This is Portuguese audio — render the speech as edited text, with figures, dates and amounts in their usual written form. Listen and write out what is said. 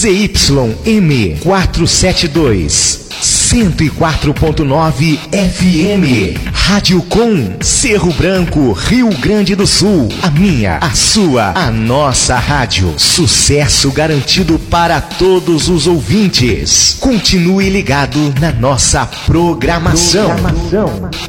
ZYM 472, 104.9 FM. Rádio Com, Cerro Branco, Rio Grande do Sul. A minha, a sua, a nossa rádio. Sucesso garantido para todos os ouvintes. Continue ligado na nossa programação.